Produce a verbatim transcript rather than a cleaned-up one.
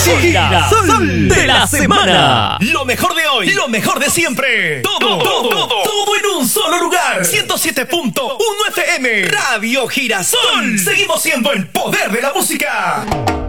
Girasol de la semana. Lo mejor de hoy, lo mejor de siempre. Todo, todo, todo, todo en un solo lugar. ciento siete punto uno F M. Radio Girasol. Seguimos siendo el poder de la música.